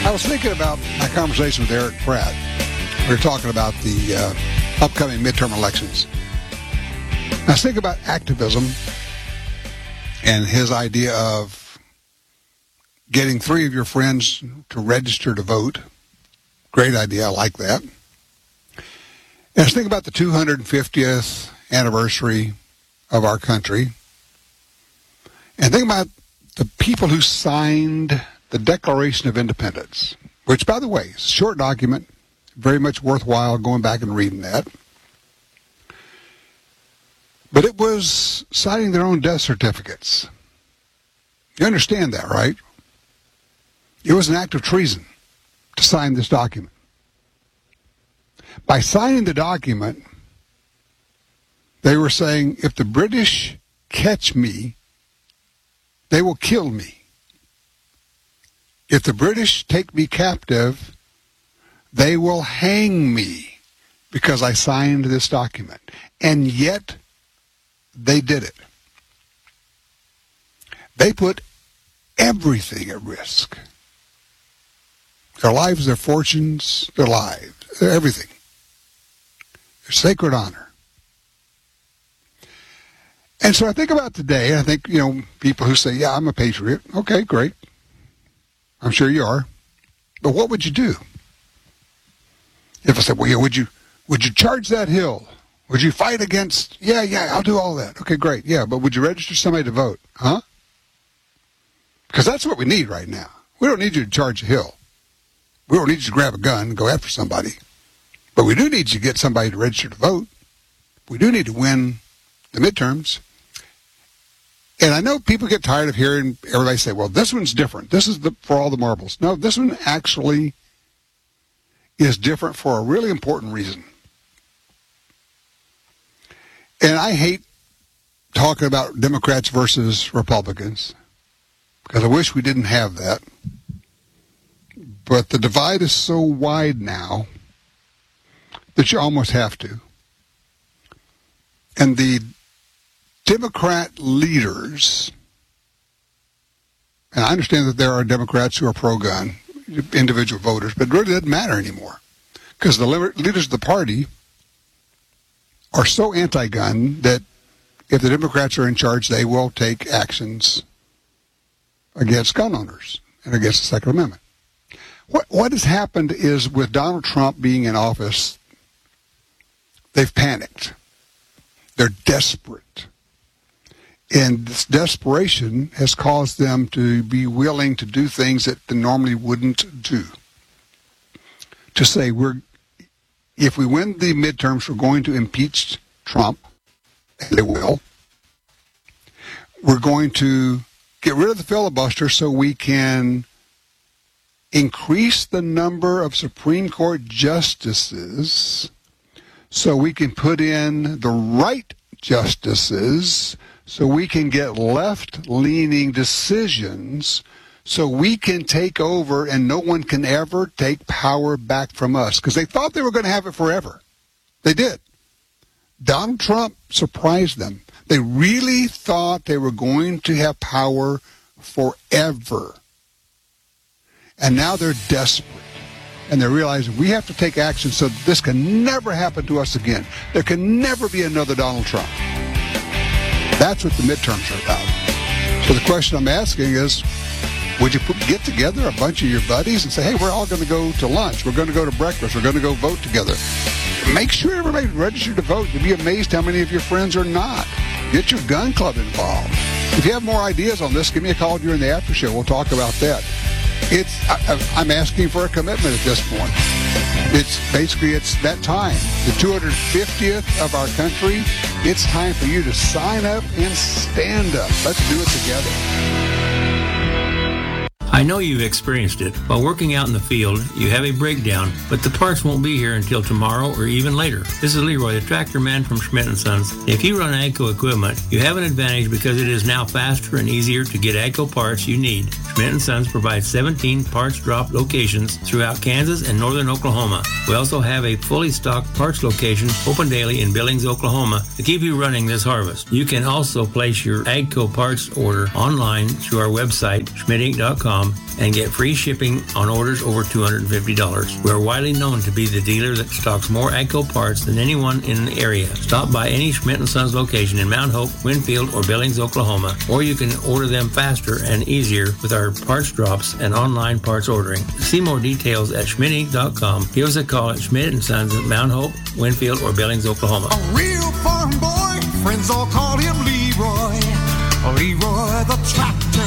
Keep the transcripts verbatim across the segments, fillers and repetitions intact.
I was thinking about my conversation with Eric Pratt. We were talking about the uh, upcoming midterm elections. I was thinking about activism and his idea of getting three of your friends to register to vote. Great idea. I like that. And I was thinking about the two hundred fiftieth anniversary of our country. And think about the people who signed the Declaration of Independence, which, by the way, is a short document, very much worthwhile going back and reading that. But it was signing their own death certificates. You understand that, right? It was an act of treason to sign this document. By signing the document, they were saying, if the British catch me, they will kill me. If the British take me captive, they will hang me because I signed this document. And yet, they did it. They put everything at risk. Their lives, their fortunes, their lives, their everything. Their sacred honor. And so I think about today, I think, you know, people who say, yeah, I'm a patriot. Okay, great. I'm sure you are. But what would you do? If I said, well, yeah, would you, would you charge that hill? Would you fight against, yeah, yeah, I'll do all that. Okay, great. Yeah, but would you register somebody to vote? Huh? Because that's what we need right now. We don't need you to charge a hill. We don't need you to grab a gun and go after somebody. But we do need you to get somebody to register to vote. We do need to win the midterms. And I know people get tired of hearing everybody say, well, this one's different. This is the, for all the marbles. No, this one actually is different for a really important reason. And I hate talking about Democrats versus Republicans because I wish we didn't have that. But the divide is so wide now that you almost have to. And the Democrat leaders, and I understand that there are Democrats who are pro-gun, individual voters, but it really doesn't matter anymore because the leaders of the party are so anti-gun that if the Democrats are in charge, they will take actions against gun owners and against the Second Amendment. What what has happened is with Donald Trump being in office, they've panicked. They're desperate. And this desperation has caused them to be willing to do things that they normally wouldn't do. To say, we're, if we win the midterms, we're going to impeach Trump, and they will. We're going to get rid of the filibuster so we can increase the number of Supreme Court justices so we can put in the right justices so we can get left-leaning decisions so we can take over and no one can ever take power back from us. Because they thought they were going to have it forever. They did. Donald Trump surprised them. They really thought they were going to have power forever. And now they're desperate. And they realize we have to take action so that this can never happen to us again. There can never be another Donald Trump. That's what the midterms are about. So the question I'm asking is, would you put, get together a bunch of your buddies and say, hey, we're all going to go to lunch. We're going to go to breakfast. We're going to go vote together. Make sure everybody's registered to vote. You'll be amazed how many of your friends are not. Get your gun club involved. If you have more ideas on this, give me a call during the after show. We'll talk about that. It's I, I'm asking for a commitment at this point. It's basically, it's that time. The two hundred fiftieth of our country, it's time for you to sign up and stand up. Let's do it together. I know you've experienced it. While working out in the field, you have a breakdown, but the parts won't be here until tomorrow or even later. This is Leroy, the tractor man from Schmidt and Sons. If you run AGCO equipment, you have an advantage because it is now faster and easier to get AGCO parts you need. Schmidt and Sons provides seventeen parts drop locations throughout Kansas and northern Oklahoma. We also have a fully stocked parts location open daily in Billings, Oklahoma to keep you running this harvest. You can also place your AGCO parts order online through our website, schmidt inc dot com. com and get free shipping on orders over two hundred fifty dollars. We are widely known to be the dealer that stocks more AGCO parts than anyone in the area. Stop by any Schmidt and Sons location in Mount Hope, Winfield, or Billings, Oklahoma, or you can order them faster and easier with our parts drops and online parts ordering. See more details at schmidt inc dot com. Give us a call at Schmidt and Sons at Mount Hope, Winfield, or Billings, Oklahoma. A real farm boy, friends all call him Leroy. Leroy the tractor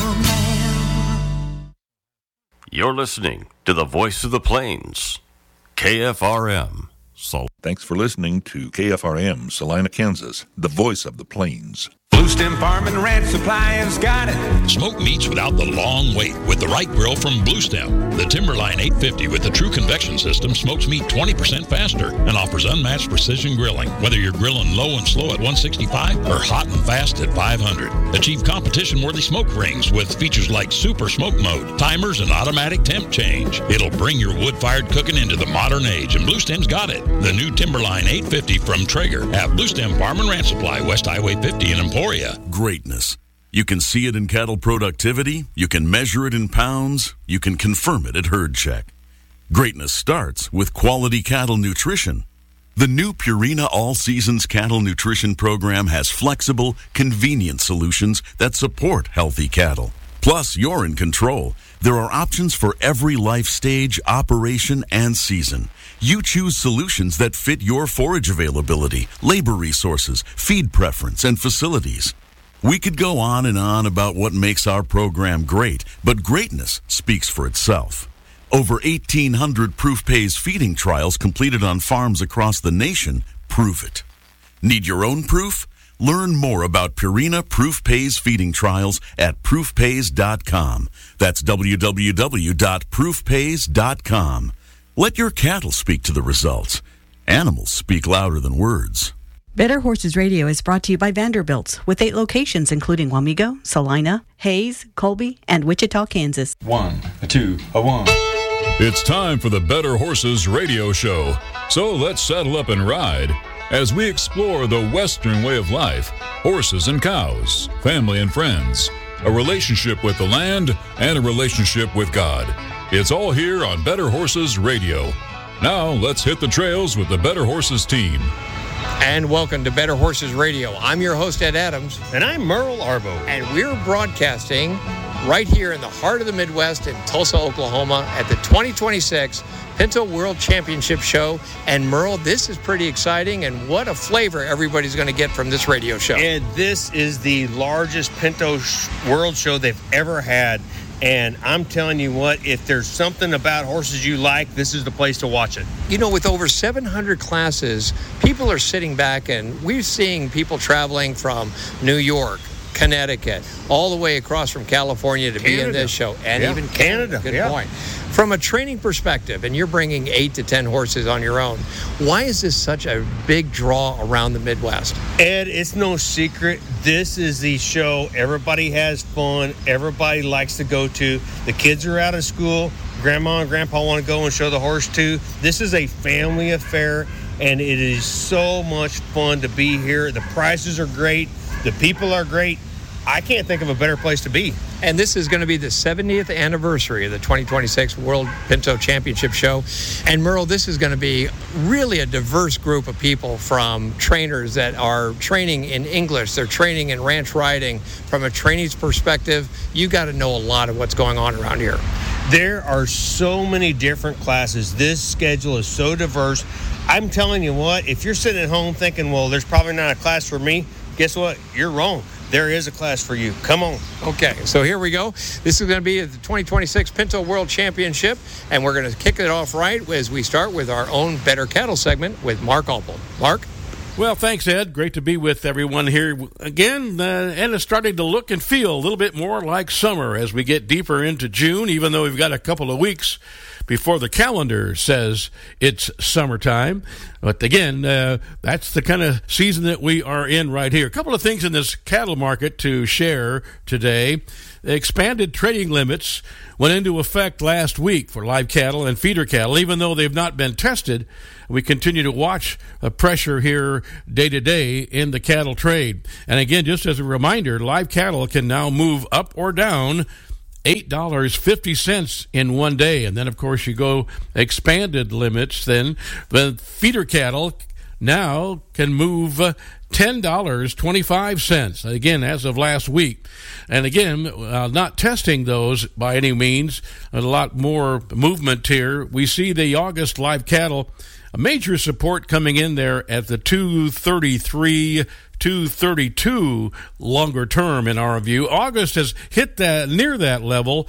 man. You're listening to the Voice of the Plains, K F R M. So, thanks for listening to K F R M, Salina, Kansas, the voice of the plains. Blue Stem Farm and Ranch Supply has got it. Smoke meats without the long wait with the right grill from Blue Stem. The Timberline eight fifty with the true convection system smokes meat twenty percent faster and offers unmatched precision grilling. Whether you're grilling low and slow at one sixty-five or hot and fast at five hundred. Achieve competition-worthy smoke rings with features like Super Smoke Mode, timers, and automatic temp change. It'll bring your wood-fired cooking into the modern age, and Blue Stem's got it. The new Timberline eight fifty from Traeger at Blue Stem Farm and Ranch Supply, West Highway fifty in Emporia. Greatness. You can see it in cattle productivity, you can measure it in pounds, you can confirm it at Herd Check. Greatness starts with quality cattle nutrition. The new Purina All Seasons Cattle Nutrition Program has flexible, convenient solutions that support healthy cattle. Plus, you're in control. There are options for every life stage, operation, and season. You choose solutions that fit your forage availability, labor resources, feed preference, and facilities. We could go on and on about what makes our program great, but greatness speaks for itself. Over eighteen hundred Proof Pays feeding trials completed on farms across the nation prove it. Need your own proof? Learn more about Purina Proof Pays feeding trials at proof pays dot com. That's w w w dot proof pays dot com. Let your cattle speak to the results. Animals speak louder than words. Better Horses Radio is brought to you by Vanderbilt's, with eight locations including Wamego, Salina, Hayes, Colby, and Wichita, Kansas. One, a two, a one. It's time for the Better Horses Radio Show. So let's saddle up and ride as we explore the Western way of life, horses and cows, family and friends, a relationship with the land, and a relationship with God. It's all here on Better Horses Radio. Now, let's hit the trails with the Better Horses team. And welcome to Better Horses Radio. I'm your host, Ed Adams. And I'm Merle Arbo. And we're broadcasting right here in the heart of the Midwest in Tulsa, Oklahoma at the twenty twenty-six Pinto World Championship Show. And Merle, this is pretty exciting, and what a flavor everybody's going to get from this radio show. And this is the largest Pinto World Show they've ever had. And I'm telling you what, if there's something about horses you like, this is the place to watch it. You know, with over seven hundred classes, people are sitting back, and we're seeing people traveling from New York, Connecticut, all the way across from California to Canada. be in this show. And yeah. even Canada. Canada. Good yeah. point. From a training perspective, and you're bringing eight to ten horses on your own, why is this such a big draw around the Midwest? Ed, it's no secret. This is the show. Everybody has fun. Everybody likes to go to. The kids are out of school. Grandma and Grandpa want to go and show the horse too. This is a family affair, and it is so much fun to be here. The prices are great. The people are great. I can't think of a better place to be. And this is going to be the seventieth anniversary of the twenty twenty-six World Pinto Championship Show. And Merle, this is going to be really a diverse group of people, from trainers that are training in English, they're training in ranch riding. From a trainee's perspective, you got to know a lot of what's going on around here. There are so many different classes. This schedule is so diverse. I'm telling you what, if you're sitting at home thinking, well, there's probably not a class for me, guess what? You're wrong. There is a class for you. Come on. Okay, so here we go. This is going to be the twenty twenty-six Pinto World Championship, and we're going to kick it off right as we start with our own Better Cattle segment with Mark Alpel. Mark? Well, thanks, Ed. Great to be with everyone here again. Uh, and it's starting to look and feel a little bit more like summer as we get deeper into June, even though we've got a couple of weeks before the calendar says it's summertime. But again, uh, that's the kind of season that we are in right here. A couple of things in this cattle market to share today. The expanded trading limits went into effect last week for live cattle and feeder cattle. Even though they've not been tested, we continue to watch the pressure here day to day in the cattle trade. And again, just as a reminder, live cattle can now move up or down eight dollars and fifty cents in one day. And then, of course, you go expanded limits. Then the feeder cattle now can move uh, ten dollars and twenty-five cents, again, as of last week. And again, uh, not testing those by any means, a lot more movement here. We see the August live cattle, a major support coming in there at the two thirty-three, two thirty-two longer term in our view. August has hit that near that level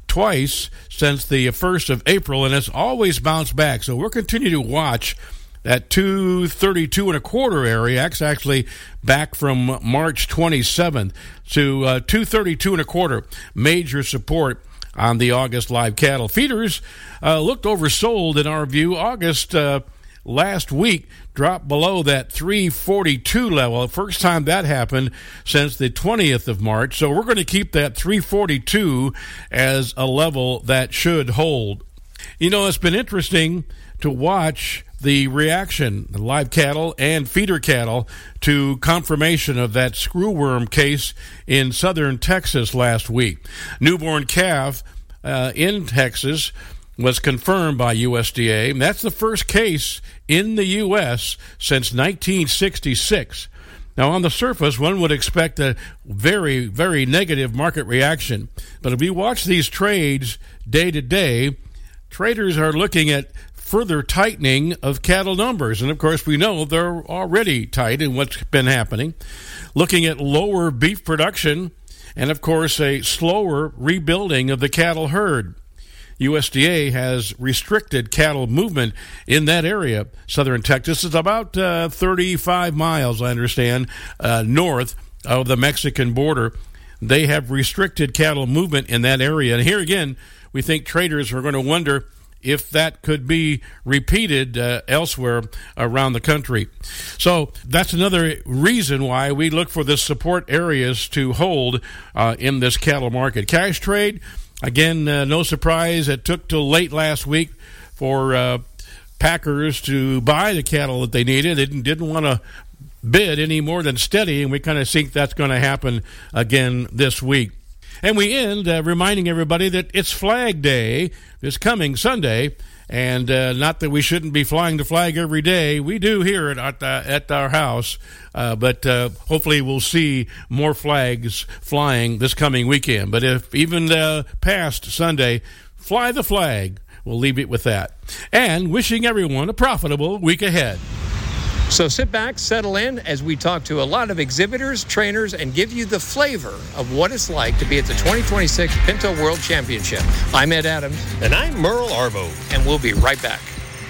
twice since the first of April, and it's always bounced back. So we'll continue to watch that two thirty-two and a quarter area. That's actually back from March twenty-seventh to uh, two thirty-two and a quarter. Major support on the August live cattle. Feeders uh, looked oversold in our view. August uh, last week dropped below that three forty-two level. First time that happened since the twentieth of March. So we're going to keep that three forty-two as a level that should hold. You know, it's been interesting to watch the reaction, the live cattle and feeder cattle, to confirmation of that screwworm case in southern Texas last week. Newborn calf uh, in Texas was confirmed by U S D A, and that's the first case in the U S since nineteen sixty-six. Now, on the surface, one would expect a very, very negative market reaction. But if we watch these trades day to day, traders are looking at further tightening of cattle numbers. And, of course, we know they're already tight in what's been happening. Looking at lower beef production and, of course, a slower rebuilding of the cattle herd. U S D A has restricted cattle movement in that area. Southern Texas is about uh, thirty-five miles, I understand, uh, north of the Mexican border. They have restricted cattle movement in that area. And here again, we think traders are going to wonder if that could be repeated uh, elsewhere around the country. So that's another reason why we look for the support areas to hold uh, in this cattle market. Cash trade, again, uh, no surprise, it took till late last week for uh, packers to buy the cattle that they needed. They didn't, didn't want to bid any more than steady, and we kind of think that's going to happen again this week. And we end uh, reminding everybody that it's Flag Day this coming Sunday, and uh, not that we shouldn't be flying the flag every day. We do here at, at, uh, at our house, uh, but uh, hopefully we'll see more flags flying this coming weekend. But if even uh, past Sunday, fly the flag. We'll leave it with that. And wishing everyone a profitable week ahead. So sit back, settle in as we talk to a lot of exhibitors, trainers, and give you the flavor of what it's like to be at the twenty twenty-six Pinto World Championship. I'm Ed Adams. And I'm Merle Arvo. And we'll be right back.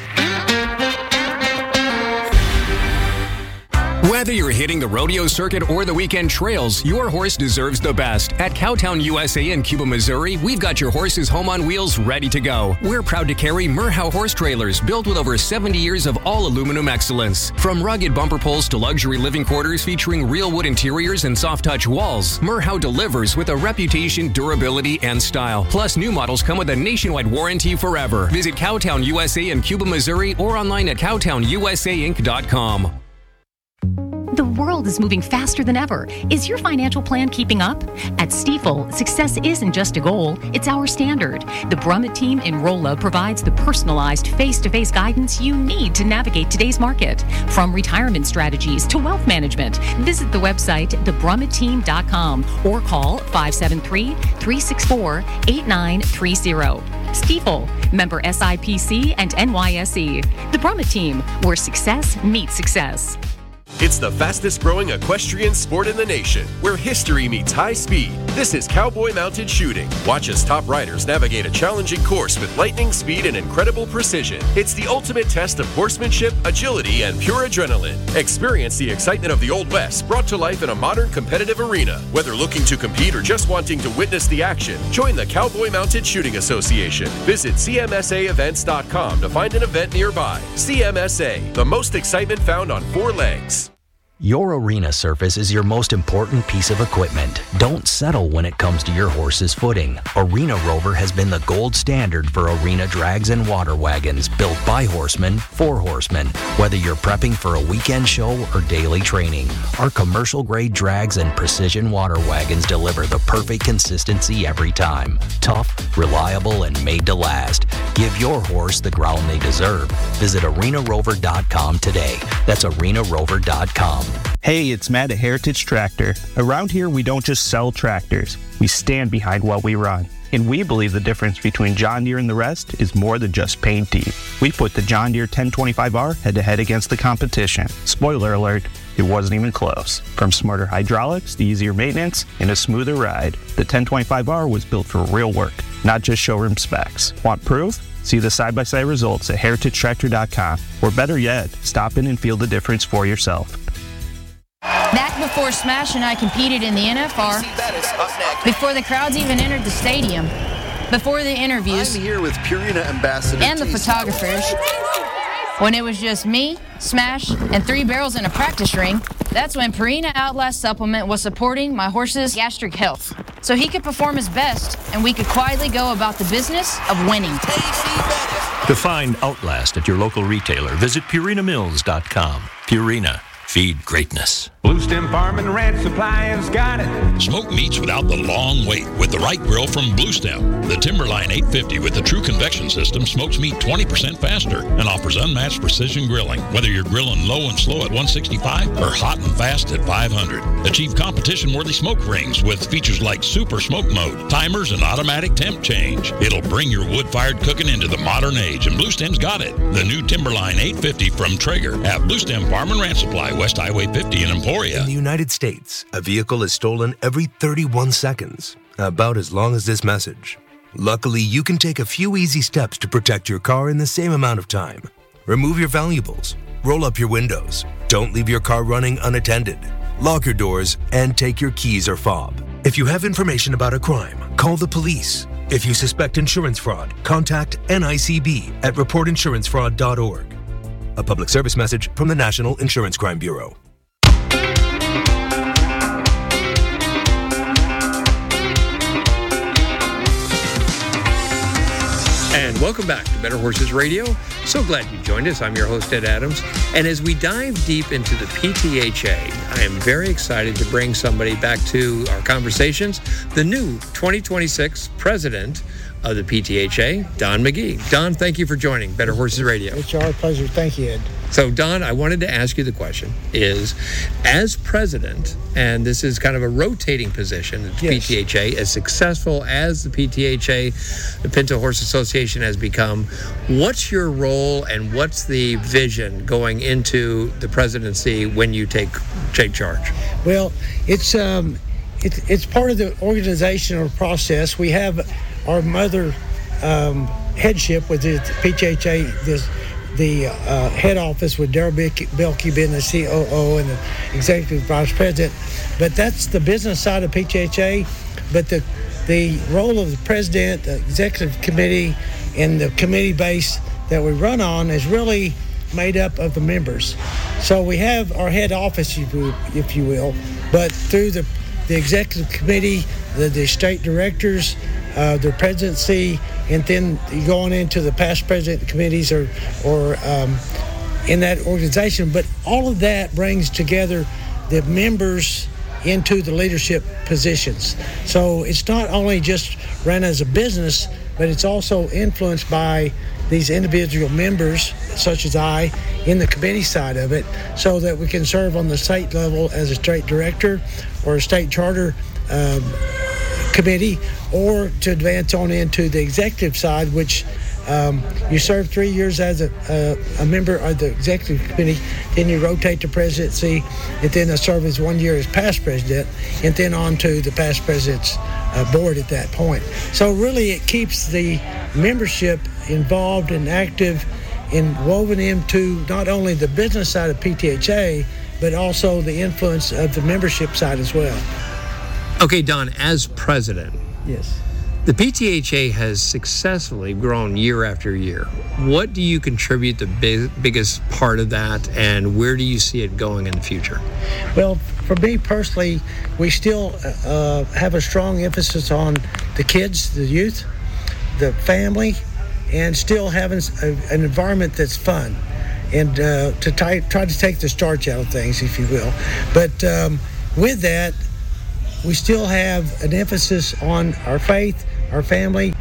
Whether you're hitting the rodeo circuit or the weekend trails, your horse deserves the best. At Cowtown U S A in Cuba, Missouri, we've got your horse's home on wheels ready to go. We're proud to carry Merhow horse trailers built with over seventy years of all aluminum excellence. From rugged bumper poles to luxury living quarters featuring real wood interiors and soft touch walls, Merhow delivers with a reputation, durability, and style. Plus, new models come with a nationwide warranty forever. Visit Cowtown U S A in Cuba, Missouri, or online at cowtown u s a inc dot com. The world is moving faster than ever. Is your financial plan keeping up? At Stifel, success isn't just a goal, it's our standard. The Brummett team in Rolla provides the personalized face-to-face guidance you need to navigate today's market. From retirement strategies to wealth management, visit the website the brummett team dot com or call five seven three, three six four, eight nine three zero. Stifel, member S I P C and N Y S E. The Brummett team, where success meets success. It's the fastest growing equestrian sport in the nation, where history meets high speed. This is Cowboy Mounted Shooting. Watch as top riders navigate a challenging course with lightning speed and incredible precision. It's the ultimate test of horsemanship, agility, and pure adrenaline. Experience the excitement of the Old West brought to life in a modern competitive arena. Whether looking to compete or just wanting to witness the action, join the Cowboy Mounted Shooting Association. Visit c m s a events dot com to find an event nearby. C M S A, the most excitement found on four legs. Your arena surface is your most important piece of equipment. Don't settle when it comes to your horse's footing. Arena Rover has been the gold standard for arena drags and water wagons built by horsemen for horsemen. Whether you're prepping for a weekend show or daily training, our commercial-grade drags and precision water wagons deliver the perfect consistency every time. Tough, reliable, and made to last. Give your horse the ground they deserve. Visit arena rover dot com today. That's arena rover dot com. Hey, it's Matt at Heritage Tractor. Around here, we don't just sell tractors. We stand behind what we run. And we believe the difference between John Deere and the rest is more than just paint deep. We put the John Deere ten twenty-five R head-to-head against the competition. Spoiler alert, it wasn't even close. From smarter hydraulics to easier maintenance and a smoother ride, the ten twenty-five R was built for real work, not just showroom specs. Want proof? See the side-by-side results at heritage tractor dot com. Or better yet, stop in and feel the difference for yourself. Back before Smash and I competed in the N F R, before the crowds even entered the stadium, before the interviews, I'm here with Purina Ambassador and the photographers, when it was just me, Smash, and three barrels in a practice ring, that's when Purina Outlast Supplement was supporting my horse's gastric health, so he could perform his best and we could quietly go about the business of winning. To find Outlast at your local retailer, visit purina mills dot com. Purina. Feed greatness. Blue Stem Farm and Ranch Supply has got it. Smoke meats without the long wait with the right grill from Blue Stem. The Timberline eight fifty with the true convection system smokes meat twenty percent faster and offers unmatched precision grilling. Whether you're grilling low and slow at one sixty-five or hot and fast at five hundred. Achieve competition-worthy smoke rings with features like super smoke mode, timers, and automatic temp change. It'll bring your wood-fired cooking into the modern age, and Blue Stem's got it. The new Timberline eight fifty from Traeger at Blue Stem Farm and Ranch Supply, West Highway fifty in Emporia. In the United States, a vehicle is stolen every thirty-one seconds, about as long as this message. Luckily, you can take a few easy steps to protect your car in the same amount of time. Remove your valuables, roll up your windows, don't leave your car running unattended, lock your doors, and take your keys or fob. If you have information about a crime, call the police. If you suspect insurance fraud, contact N I C B at report insurance fraud dot org. A public service message from the National Insurance Crime Bureau. And welcome back to Better Horses Radio. So glad you joined us. I'm your host, Ed Adams. And as we dive deep into the P T H A, I am very excited to bring somebody back to our conversations, the new twenty twenty-six president of the P T H A, Don McGee. Don, thank you for joining Better Horses Radio. It's our pleasure. Thank you, Ed. So, Don, I wanted to ask you the question is, as president, and this is kind of a rotating position at the yes. P T H A, as successful as the P T H A, the Pinto Horse Association has become, what's your role and what's the vision going into the presidency when you take take charge? Well, it's um, it, it's part of the organizational process. We have our mother um, headship with the P T H A, this, the uh, head office with Daryl Bilke being the C O O and the executive vice president. But that's the business side of P T H A. But the the role of the president, the executive committee, and the committee base that we run on is really made up of the members. So we have our head office, if you, if you will, but through the, the executive committee, the, the state directors, uh, the presidency, and then going into the past president committees or, or um, in that organization. But all of that brings together the members into the leadership positions. So it's not only just run as a business, but it's also influenced by these individual members, such as I, in the committee side of it, so that we can serve on the state level as a state director or a state charter um, committee, or to advance on into the executive side, which um, you serve three years as a, a, a member of the executive committee, then you rotate to presidency, and then I serve as one year as past president, and then on to the past president's uh, board at that point. So really it keeps the membership involved and active and woven into not only the business side of P T H A, but also the influence of the membership side as well. Okay, Don, as president, yes, The P T H A has successfully grown year after year. What do you contribute the big, biggest part of that, and where do you see it going in the future? Well, for me personally, we still uh, have a strong emphasis on the kids, the youth, the family, and still having a, an environment that's fun, and uh, to try, try to take the starch out of things, if you will. But um, with that, we still have an emphasis on our faith, our family,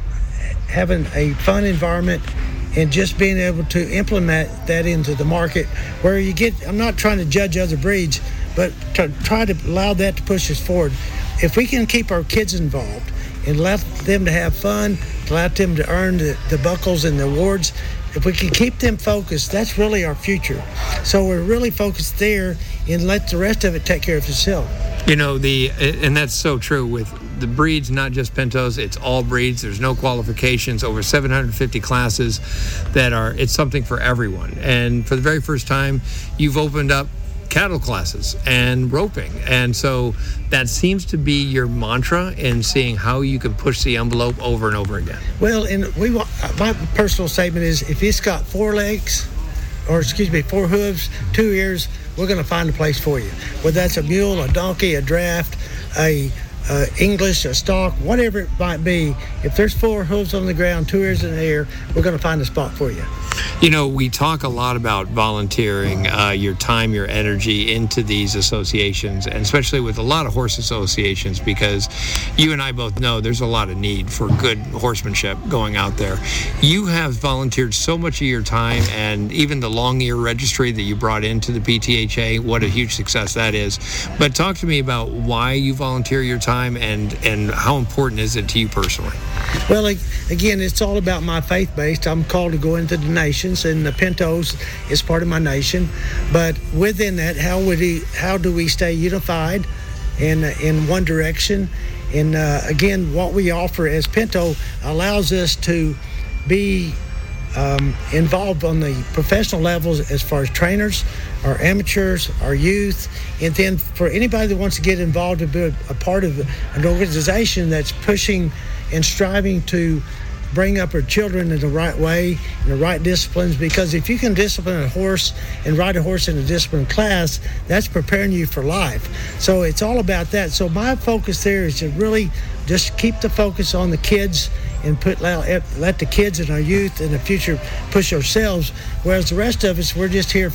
having a fun environment, and just being able to implement that into the market where you get, I'm not trying to judge other breeds, but to try to allow that to push us forward. If we can keep our kids involved and let them to have fun, allow them to earn the, the buckles and the awards, if we can keep them focused, that's really our future. So we're really focused there and let the rest of it take care of itself. You know, the and that's so true with the breeds, not just pintos, it's all breeds. There's no qualifications, over seven hundred fifty classes that are, it's something for everyone. And for the very first time, you've opened up cattle classes and roping. And so that seems to be your mantra in seeing how you can push the envelope over and over again. Well, and we my personal statement is if it's got four legs, or excuse me, four hooves, two ears, we're going to find a place for you. Whether that's a mule, a donkey, a draft, a uh, English, a stock, whatever it might be, if there's four hooves on the ground, two ears in the air, we're going to find a spot for you. You know, we talk a lot about volunteering uh, your time, your energy into these associations, and especially with a lot of horse associations, because you and I both know there's a lot of need for good horsemanship going out there. You have volunteered so much of your time, and even the long ear registry that you brought into the P T H A, what a huge success that is. But talk to me about why you volunteer your time and, and how important is it to you personally? Well, again, it's all about my faith-based. I'm called to go into the nations, and the Pintos is part of my nation. But within that, how would he? How do we stay unified in in one direction? And uh, again, what we offer as Pinto allows us to be um, involved on the professional levels as far as trainers, our amateurs, our youth, and then for anybody that wants to get involved and be a part of an organization that's pushing and striving to bring up our children in the right way, in the right disciplines, because if you can discipline a horse and ride a horse in a disciplined class, that's preparing you for life. So it's all about that. So my focus there is to really just keep the focus on the kids and put let, let the kids and our youth in the future push ourselves, whereas the rest of us, we're just here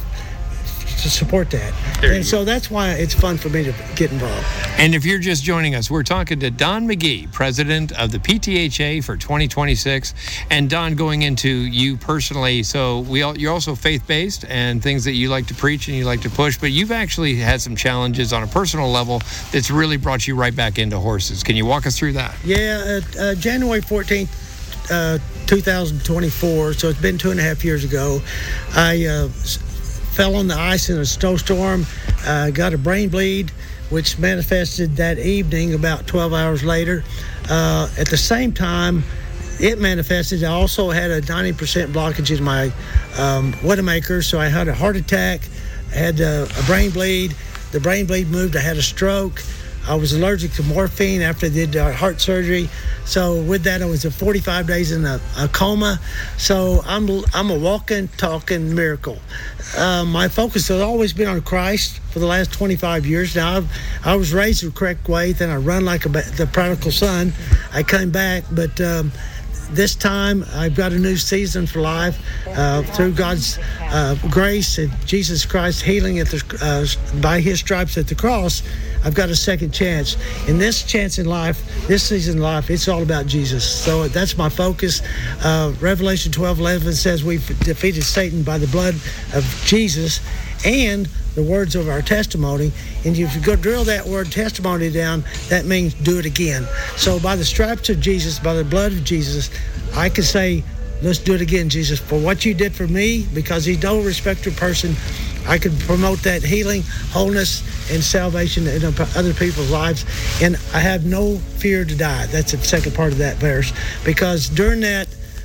to support that. There and so that's why it's fun for me to get involved. And if you're just joining us, we're talking to Don McGee, president of the P T H A for twenty twenty-six. And Don, going into you personally, so we all, you're also faith-based and things that you like to preach and you like to push, but you've actually had some challenges on a personal level that's really brought you right back into horses. Can you walk us through that? Yeah, uh, uh, January fourteenth, uh, two thousand twenty-four, so it's been two and a half years ago, I uh, fell on the ice in a snowstorm, uh, got a brain bleed, which manifested that evening about twelve hours later. Uh, at the same time, it manifested, I also had a ninety percent blockage in my um, Widowmaker, so I had a heart attack, had a, a brain bleed. The brain bleed moved, I had a stroke. I was allergic to morphine after I did uh, heart surgery. So with that, I was at forty-five days in a, a coma. So I'm I'm a walking, talking miracle. Uh, my focus has always been on Christ for the last twenty-five years now. I've, I was raised the correct way, then I run like a, the prodigal son. I came back, but um, this time I've got a new season for life uh, through God's uh, grace and Jesus Christ healing at the, uh, by his stripes at the cross. I've got a second chance. In this chance in life, this season in life, it's all about Jesus. So that's my focus. Uh, Revelation twelve eleven says we've defeated Satan by the blood of Jesus and the words of our testimony. And if you go drill that word testimony down, that means do it again. So by the stripes of Jesus, by the blood of Jesus, I can say, let's do it again, Jesus, for what you did for me, because he's no respecter of person. I can promote that healing, wholeness, and salvation in other people's lives. And I have no fear to die. That's the second part of that verse. Because during that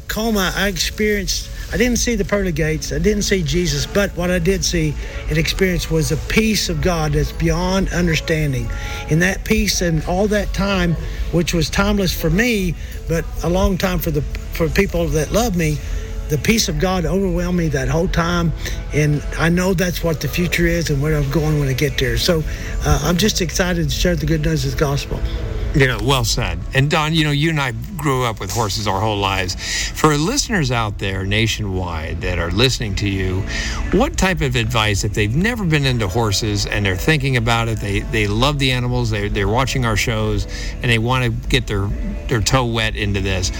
coma, I experienced, I didn't see the pearly gates, I didn't see Jesus, but what I did see and experience was a peace of God that's beyond understanding. And that peace and all that time, which was timeless for me, but a long time for the for people that love me, the peace of God overwhelmed me that whole time, and I know that's what the future is and where I'm going when I get there. So uh, I'm just excited to share the good news of the gospel. You know, well said. And Don, you know, you and I grew up with horses our whole lives. For listeners out there nationwide that are listening to you, what type of advice, if they've never been into horses and they're thinking about it, they, they love the animals, they, they're watching our shows, and they want to get their, their toe wet into this,